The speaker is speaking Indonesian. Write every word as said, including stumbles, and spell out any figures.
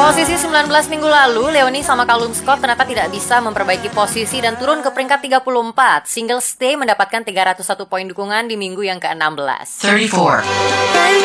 Posisi sembilan belas minggu lalu, Leonie sama Callum Scott ternyata tidak bisa memperbaiki posisi dan turun ke peringkat tiga puluh empat. Single Stay mendapatkan tiga ratus satu poin dukungan di minggu yang ke enam belas. thirty-four